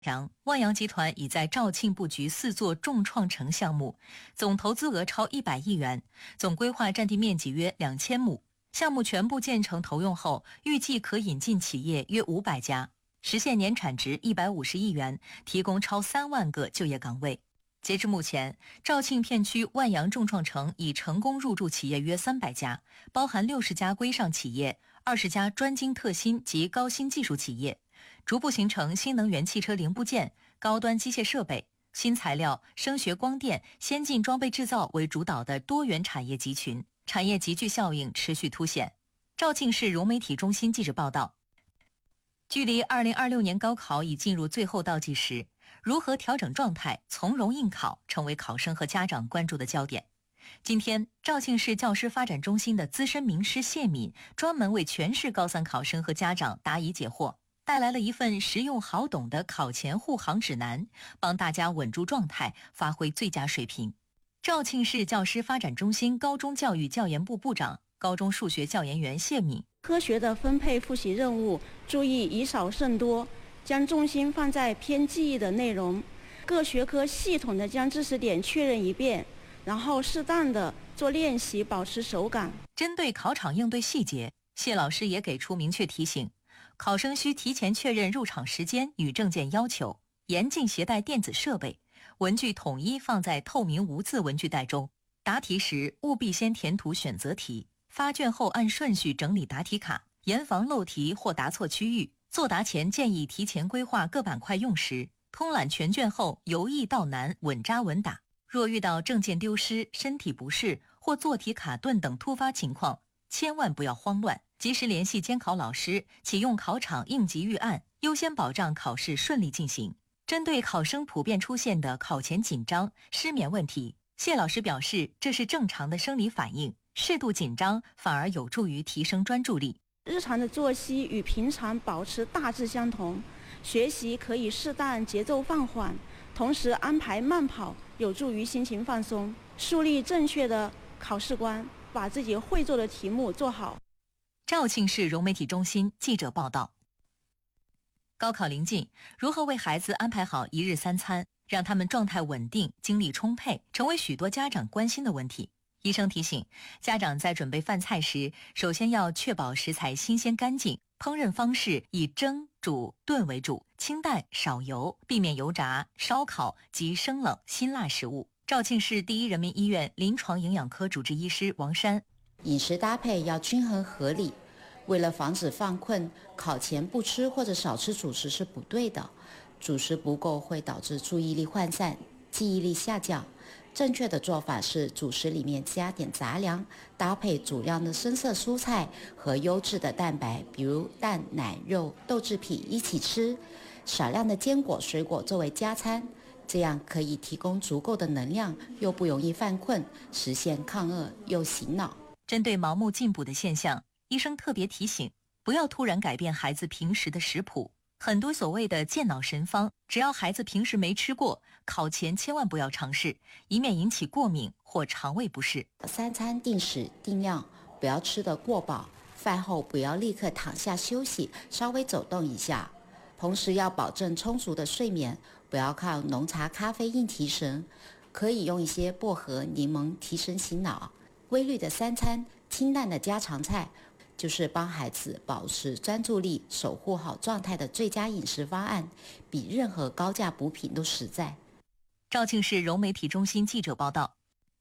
万阳集团已在肇庆布局4座重创城项目，总投资额超100亿元，总规划占地面积约2000亩。项目全部建成投用后，预计可引进企业约500家，实现年产值150亿元，提供超3万个就业岗位。截至目前，肇庆片区万阳重创城已成功入驻企业约300家，包含60家规上企业、20家专精特新及高新技术企业，逐步形成新能源汽车零部件、高端机械设备、新材料、声学光电、先进装备制造为主导的多元产业集群，产业集聚效应持续凸显。肇庆市融媒体中心记者报道，距离2026年高考已进入最后倒计时，如何调整状态，从容应考，成为考生和家长关注的焦点。今天，肇庆市教师发展中心的资深名师谢敏专门为全市高3考生和家长答疑解惑，带来了一份实用好懂的考前护航指南，帮大家稳住状态，发挥最佳水平。肇庆市教师发展中心高中教育教研部部长、高中数学教研员谢敏： 科学的分配复习任务，注意以少胜多，将重心放在偏记忆的内容，各学科系统的将知识点确认一遍，然后适当的做练习，保持手感。 针对考场应对细节，谢老师也给出明确提醒，考生需提前确认入场时间与证件要求，严禁携带电子设备，文具统一放在透明无字文具袋中。答题时务必先填涂选择题，发卷后按顺序整理答题卡，严防漏题或答错区域。作答前建议提前规划各板块用时，通览全卷后由易到难，稳扎稳打。若遇到证件丢失、身体不适或做题卡顿等突发情况，千万不要慌乱，及时联系监考老师，启用考场应急预案，优先保障考试顺利进行。针对考生普遍出现的考前紧张、失眠问题，谢老师表示，这是正常的生理反应，适度紧张反而有助于提升专注力。 日常的作息与平常保持大致相同，学习可以适当节奏放缓，同时安排慢跑，有助于心情放松，树立正确的考试观，把自己会做的题目做好。 肇庆市融媒体中心记者报道。高考临近，如何为孩子安排好一日3餐，让他们状态稳定、精力充沛，成为许多家长关心的问题。医生提醒，家长在准备饭菜时，首先要确保食材新鲜干净，烹饪方式以蒸、煮、炖为主，清淡少油，避免油炸、烧烤及生冷辛辣食物。肇庆市第一人民医院临床营养科主治医师王珊： 饮食搭配要均衡合理，为了防止犯困，考前不吃或者少吃主食是不对的，主食不够会导致注意力涣散、记忆力下降。正确的做法是主食里面加点杂粮，搭配足量的深色蔬菜和优质的蛋白，比如蛋、奶、肉、豆制品一起吃，少量的坚果、水果作为加餐，这样可以提供足够的能量，又不容易犯困，实现抗饿又醒脑。 针对盲目进补的现象，医生特别提醒，不要突然改变孩子平时的食谱。很多所谓的健脑神方，只要孩子平时没吃过，考前千万不要尝试，以免引起过敏或肠胃不适。 3餐定时定量，不要吃得过饱，饭后不要立刻躺下休息，稍微走动一下。同时要保证充足的睡眠，不要靠浓茶咖啡因提神，可以用一些薄荷、柠檬提神醒脑。规律的3餐，清淡的家常菜，就是帮孩子保持专注力、守护好状态的最佳饮食方案，比任何高价补品都实在。 肇庆市融媒体中心记者报道。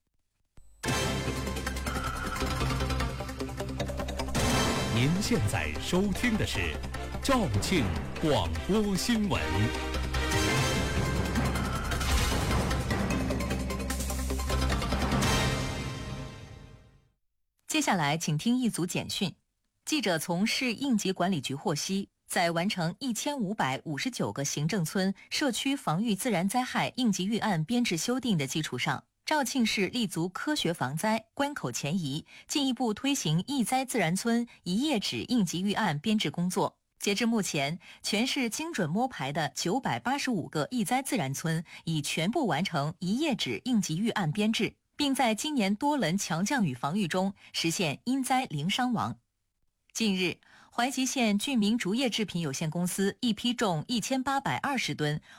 您现在收听的是肇庆广播新闻。 接下来请听一组简讯。记者从市应急管理局获悉，在完成1559个行政村社区防御自然灾害应急预案编制修订的基础上，肇庆市立足科学防灾、关口前移，进一步推行易灾自然村一页纸应急预案编制工作。截至目前，全市精准摸排的985个易灾自然村已全部完成一页纸应急预案编制，并在今年多轮强降雨防御中实现因灾零伤亡。近日， 怀集县聚明竹业制品有限公司一批重1820吨，